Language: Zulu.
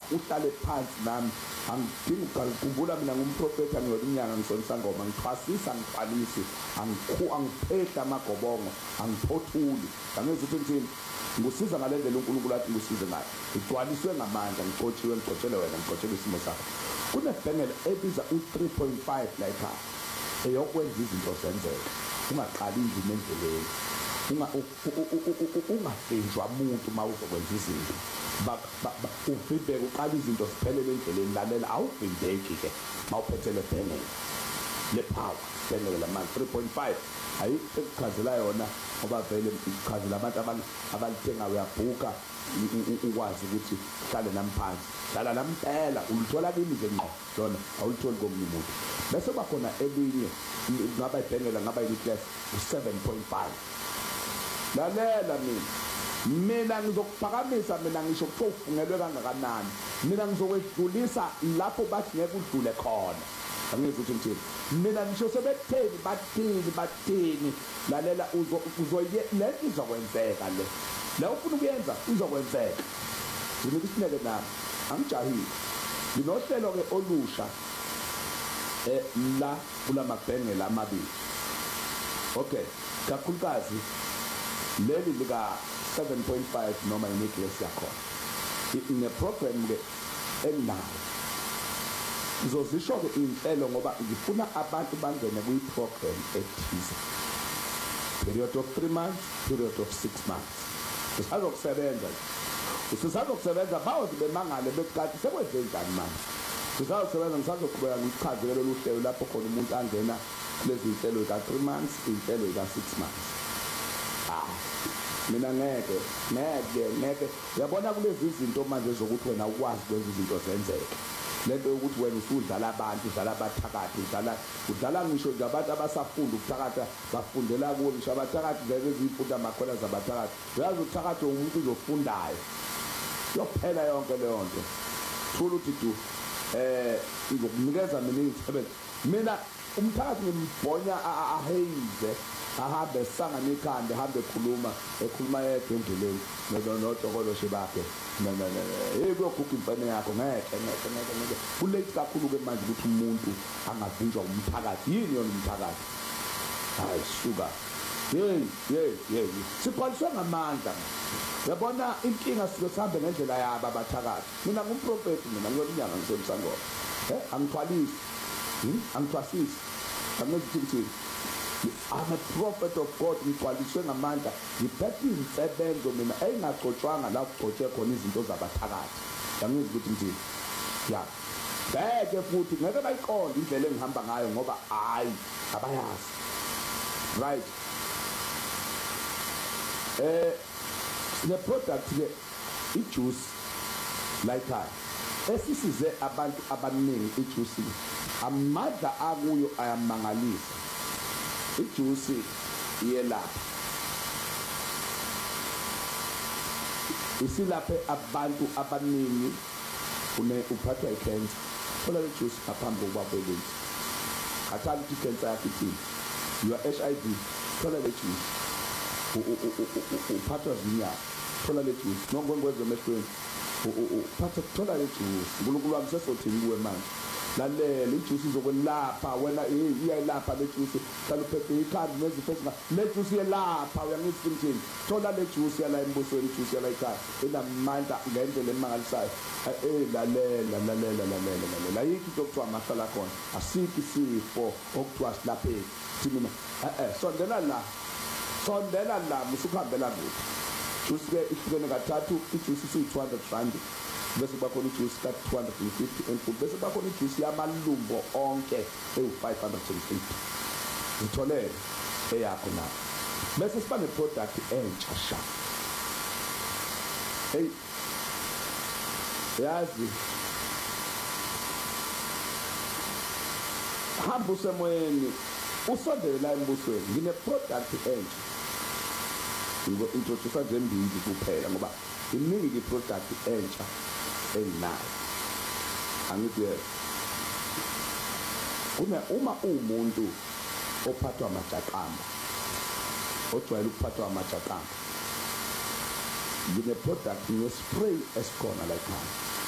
uhlale phansi nami angidingi ukukhumbula mina ngumprofeti ngiyolinyanga ngisonisa ngoma ngichasisa ngixwalisi angiphehla amagobongo angiphothuli angeze ukuthi ngithini ngusiza ngale ndlela uNkulunkulu athi ngusize ngayo igcwaliswe ngamandla ngicotshele wena ngicotshele isimo sakho kunebhengela ebiza u3.5 la ekhaya eyokwenza izinto zenzeke ungaqali indima endleleni ungahlenjwa umuntu mawuzokwenza izinto uvibeke uqala izinto ziphelele endleleni lalela awuvimbeki ke mawuphethe le bhengela le power bhengela lamanje 3.5 ayikho ekuchazela yona ngoba vele ichazela abantu abalithenga uyabhuka ukwazi ukuthi hlale namphansi hlala nampela ulithola kimi nje ngqo lona awulitholi komunye umuntu bese bakhona elinye ngaba ibhengela ngaba yiclass u7.5 lalela mina ngizokuphakamisa mina ngisho kufungelwe kangakanani mina ngizokwedlulisa lapho bathi ngeke udlule khona angizwe ukuthi ngithini mina ngisho sebekutheni bathini lalela uzoye lento izokwenzeka le la ufuna ukuyenza izokwenzeka nginika isineke nami angijahile nginohlelo ke olusha la kulamabhengela amabili okay kakhulukazi leli lika 7.5 noma inecklace yakhona ine-program ke enginayo ngizozisho ke inhlelo ngoba ngifuna abantu bangene kuyi-program ethize period of 3 months period of 6 months usisazokusebenza bawozi bemangale bekanti sekwenze njani manje sisazokusebenza ngisazoqhubeka ngichazele lolu hlelo lapho khona umuntu angena lezi inhlelo ka3 months inhlelo ka6 months mina ngeke uyabona kulezi izinto manje zokuthi wena ukwazi kwenza izinto zenzeke lento yokuthi wena usudlala abantu udlala abathakathi udlala ngisho nje abantu abasafunda ukuthakatha bafundela kuwo ngisho abathakathi lezi izifunda amakhona zabathakathi uyazi ukuthakatha umuntu uzofundayo yophela yonke leyo nto thula uthi du ngizokunikeza mina izisebenzi mina umthakathi ngimbonya ahayize ahambe sanga nekhanda ahambe ekhuluma yedwa endleleni nodokolo shebakhe kuyokhupha imfene yakho ngeke kulate kakhulu ke manje ukuthi umuntu angavinjwa umphakathi yini yona umphakathi hayi suka hey siphaliswe ngamandla yabona inkinga sike sihambe ngendlela yabo abathakathi mina ngumprofeti mina ngiyolinyanga ngisemsangoma angithwalisi angithwasisi angizithi I'm a prophet of God ngixwaliswe ngamandla ngiphethe insebenzo mina engagcotshwanga la kugcotshwe khona izinto zabathakathi yangizwe ukuthi ngithini ya beke futhi ngeke bayiqonde indlela engihamba ngayo ngoba hayi abayazi right the product ke ijuice like esisize abantu abaningi ijuice amadla akuyo ayamangalisa ijuice iyelapha isilaphe abantu abaningi uphathwa icancer thola le juice ngaphambi kokuba kwelinto athanda ukuthi icancer yakho ithini your HIV thola le juice uphathwa zinyama thola le juice nongwengweze emehlweni thola le juice uNkulunkulu wami sesothini kuwe manje lalela ijuice izokwelapha wena iyayilapha le juice saluphethe ikhanda nezifo le juice iyelapha uyangizifundini thola le juice yala embusweni ijuice yala ekhaya inamandla ngendlela emangalisayo lalela yikho into okuthiwa amahlala khona asikho isifo okuthiwa silapheki thina sondela la musukhambela kude juice ke ihlukene kathathu ijuice isiyi200 rand bese bakhona ijuice ka250 enkulu bese bakhona ijuice yamalumbo onke ewu550 zitholele eyakho na bese siba neproduct entsha sha yazi hamba usemoyeni usondele la embusweni ngine product entsha ngo-introduce nje mbili kuphela ngoba iningi iproduct entsha enginayo angithi uma umuntu ophathwa amajaqamba ojwayele ukuphathwa amajaqamba ngine product nge spray esikhona la ekhaya